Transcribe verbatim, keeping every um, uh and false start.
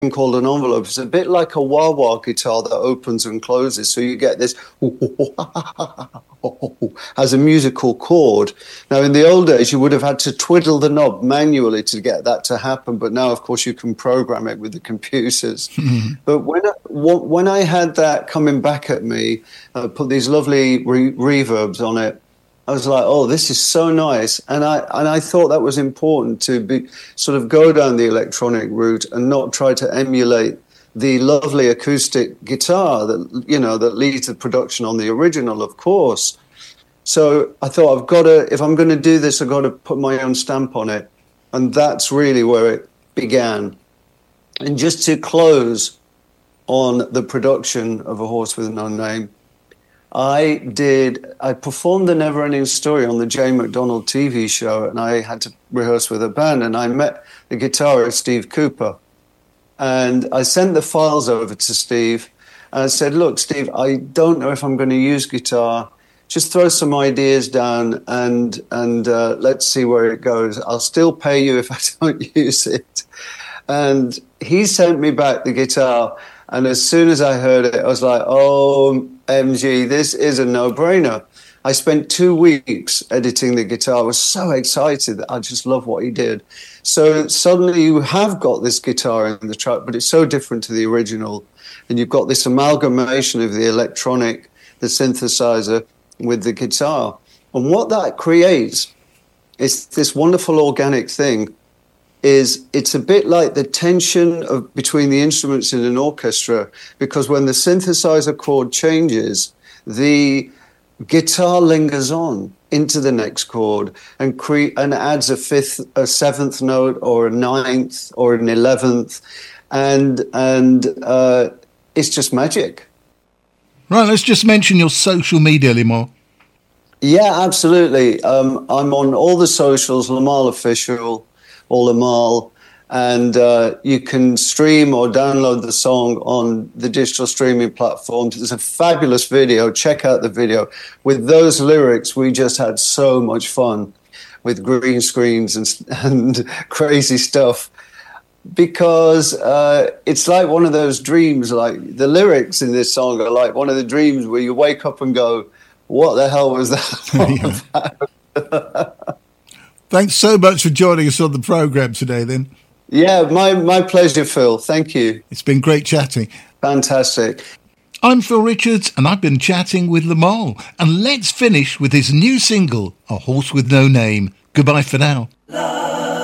called an envelope. It's a bit like a wah-wah guitar that opens and closes. So you get this as a musical chord. Now, in the old days, you would have had to twiddle the knob manually to get that to happen. But now, of course, you can program it with the computers. But when I, when I had that coming back at me, I put these lovely re- reverbs on it. I was like, oh, this is so nice. And I and I thought that was important to be sort of go down the electronic route and not try to emulate the lovely acoustic guitar that, you know, that leads the production on the original, of course. So I thought, I've got to, if I'm going to do this, I've got to put my own stamp on it. And that's really where it began. And just to close on the production of A Horse with No Name, I did, I performed the Never Ending Story on the Jane McDonald T V show, and I had to rehearse with a band, and I met the guitarist, Steve Cooper. And I sent the files over to Steve, and I said, look, Steve, I don't know if I'm going to use guitar. Just throw some ideas down, and and uh, let's see where it goes. I'll still pay you if I don't use it. And he sent me back the guitar, and as soon as I heard it, I was like, oh, M G, this is a no-brainer. I spent two weeks editing the guitar. I was so excited that I just love what he did. So suddenly you have got this guitar in the track, but it's so different to the original. And you've got this amalgamation of the electronic, the synthesizer with the guitar. And what that creates is this wonderful organic thing. Is it's a bit like the tension of between the instruments in an orchestra, because when the synthesizer chord changes, the guitar lingers on into the next chord and cre- and adds a fifth, a seventh note, or a ninth, or an eleventh, and and uh, it's just magic. Right, let's just mention your social media, Limahl. Yeah, absolutely. Um, I'm on all the socials, Limahl Official, or Limahl, and uh, you can stream or download the song on the digital streaming platforms. It's a fabulous video. Check out the video. With those lyrics, we just had so much fun with green screens and, and crazy stuff, because uh, it's like one of those dreams. Like the lyrics in this song are like one of the dreams where you wake up and go, what the hell was that about? Thanks so much for joining us on the programme today, then. Yeah, my, my pleasure, Phil. Thank you. It's been great chatting. Fantastic. I'm Phil Richards, and I've been chatting with Limahl. And let's finish with his new single, A Horse with No Name. Goodbye for now. Love.